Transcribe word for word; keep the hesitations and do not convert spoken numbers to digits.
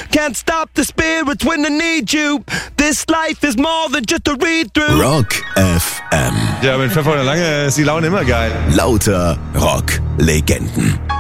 Can't stop the spirits when I need you. This life is more than just a read-through. Rock F M. Ja, mit Pfeffer und Lange ist die Laune immer geil. Lauter Rock-Legenden.